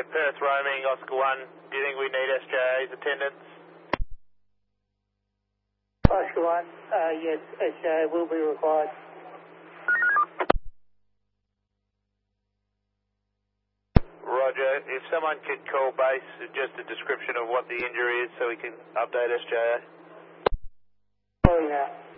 Perth roaming, Oscar 1. Do you think we need SJA's attendance? Oscar 1, yes, SJA will be required. Roger. If someone could call base, just a description of what the injury is so we can update SJA. Calling now.